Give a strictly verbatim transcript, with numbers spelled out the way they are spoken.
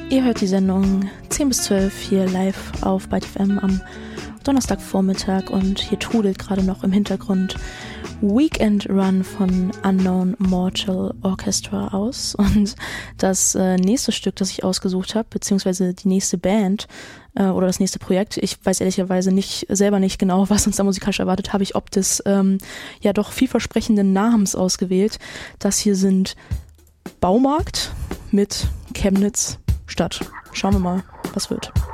Ihr hört die Sendung zehn bis zwölf hier live auf Byte F M am Donnerstagvormittag und hier trudelt gerade noch im Hintergrund Weekend Run von Unknown Mortal Orchestra aus. Und das äh, nächste Stück, das ich ausgesucht habe, beziehungsweise die nächste Band äh, oder das nächste Projekt, ich weiß ehrlicherweise nicht selber nicht genau, was uns da musikalisch erwartet, habe ich ob des ähm, ja doch vielversprechenden Namens ausgewählt. Das hier sind Baumarkt mit Chemnitz Stadt. Schauen wir mal, was wird.